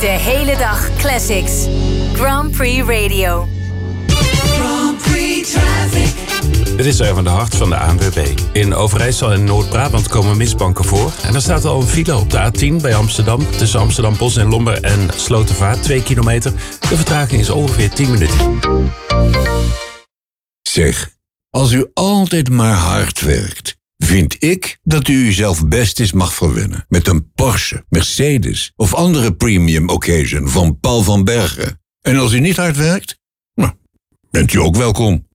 De hele dag classics. Grand Prix Radio. Grand Prix Traffic. Dit is Erwin de Hart van de ANWB. In Overijssel en Noord-Brabant komen mistbanken voor. En er staat al een file op de A10 bij Amsterdam. Tussen Amsterdam Bos en Lommer en Slotervaart, 2 kilometer. De vertraging is ongeveer 10 minuten. Zeg, als u altijd maar hard werkt, vind ik dat u uzelf best eens mag verwennen met een Porsche, Mercedes of andere premium occasion van Paul van Bergen. En als u niet hard werkt, nou, bent u ook welkom.